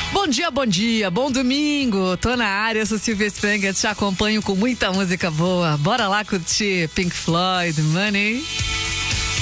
Bom dia, bom domingo. Tô na área, sou Silvia Spranger, te acompanho com muita música boa. Bora lá curtir Pink Floyd, Money.